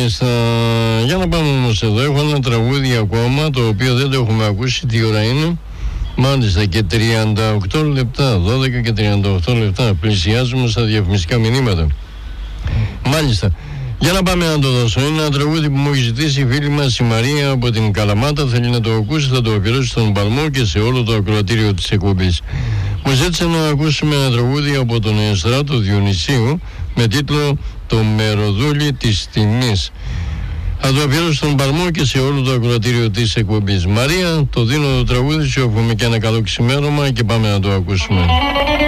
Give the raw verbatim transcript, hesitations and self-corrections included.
Μάλιστα, για να πάμε όμως εδώ. Έχω ένα τραγούδι ακόμα, το οποίο δεν το έχουμε ακούσει. Τι ώρα είναι? Μάλιστα, και τριάντα οκτώ λεπτά, δώδεκα και τριάντα οκτώ λεπτά. Πλησιάζουμε στα διαφημιστικά μηνύματα. Μάλιστα, για να πάμε να το δώσω. Είναι ένα τραγούδι που μου έχει ζητήσει η φίλη μας η Μαρία από την Καλαμάτα. Θέλει να το ακούσει, θα το αφιερώσει στον Παλμό και σε όλο το ακροατήριο της εκπομπής. Μου ζήτησε να ακούσουμε ένα τραγούδι από τον Στράτο Διονυσίου με τίτλο «Το μεροδούλι της τιμής». Θα το αφιέρωσω στον Παλμό και σε όλο το ακροατήριο της εκπομπής. Μαρία, το δίνω το τραγούδι σου, έχουμε και ένα καλό ξημέρωμα και πάμε να το ακούσουμε.